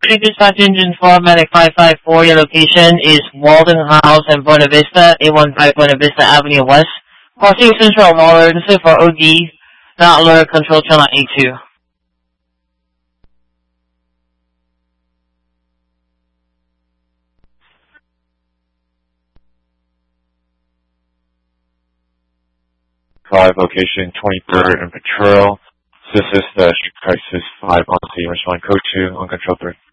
Security Dispatch Engine 4, Medic 554. Your location is Walden House and Buena Vista, 815 Buena Vista Avenue West. Crossing Central Mall, this is for OD, not alert, control channel A2. Location 23rd and Patrol. This is the Street Crisis 5 on scene, respond code 2 on control 3.